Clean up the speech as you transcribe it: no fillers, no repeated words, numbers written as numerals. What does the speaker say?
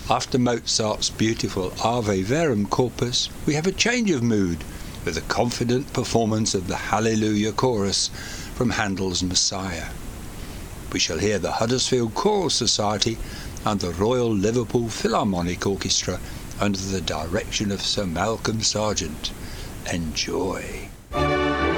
After Mozart's beautiful Ave Verum Corpus, we have a change of mood with a confident performance of the Hallelujah Chorus from Handel's Messiah. We shall hear the Huddersfield Choral Society and the Royal Liverpool Philharmonic Orchestra under the direction of Sir Malcolm Sargent. Enjoy.